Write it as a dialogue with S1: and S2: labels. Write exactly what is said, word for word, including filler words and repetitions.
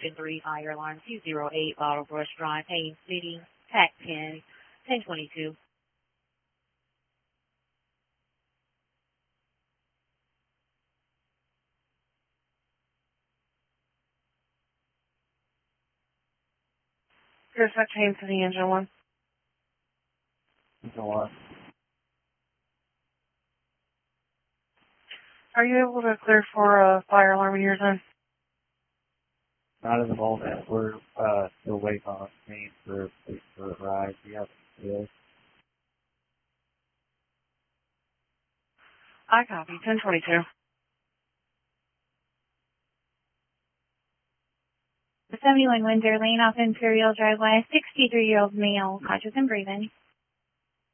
S1: Section three, fire alarm two zero eight, Bottle Brush Drive, Haines City, Pac ten, ten twenty-two.
S2: Here's that Haines City engine one.
S3: Engine one.
S2: Are you able to clear for a fire alarm in your zone?
S3: Not at the moment. We're uh, still waiting on a name for for the ride. We have to.
S2: I copy. ten twenty-two.
S4: seventy-one Windsor Lane off Imperial Drive West, sixty-three-year-old male, conscious and breathing.